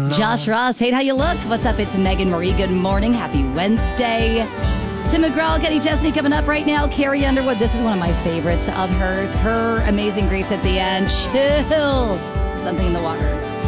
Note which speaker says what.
Speaker 1: Josh Ross, hate how you look. What's up? It's Megan Marie. Good morning. Happy Wednesday. Tim McGraw, Kenny Chesney coming up right now. Carrie Underwood. This is one of my favorites of hers. Her Amazing Grace at the end. Chills. Something in the water.